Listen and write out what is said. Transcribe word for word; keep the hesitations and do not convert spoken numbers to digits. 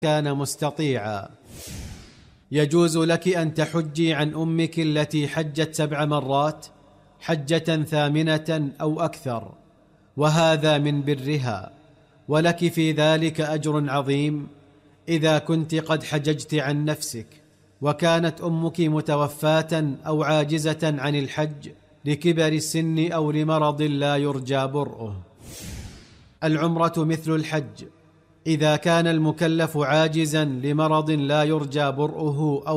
كان مستطيعا. يجوز لك أن تحجي عن أمك التي حجت سبع مرات حجة ثامنة أو أكثر، وهذا من برها، ولك في ذلك أجر عظيم إذا كنت قد حججت عن نفسك وكانت أمك متوفاة أو عاجزة عن الحج لكبر السن أو لمرض لا يرجى برؤه. العمرة مثل الحج إذا كان المكلف عاجزا لمرض لا يرجى برؤه أو